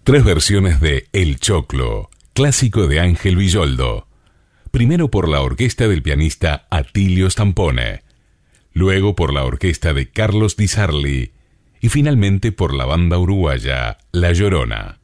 Tres versiones de El Choclo, clásico de Ángel Villoldo. Primero por la orquesta del pianista Atilio Stampone, luego por la orquesta de Carlos Di Sarli y finalmente por la banda uruguaya La Llorona.